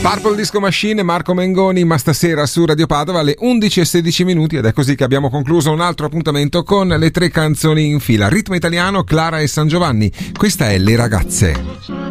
Purple Disco Machine, Marco Mengoni, ma stasera su Radio Padova alle 11:16 ed è così che abbiamo concluso un altro appuntamento con le 3 canzoni in fila. Ritmo italiano, Clara e San Giovanni. Questa è Le Ragazze.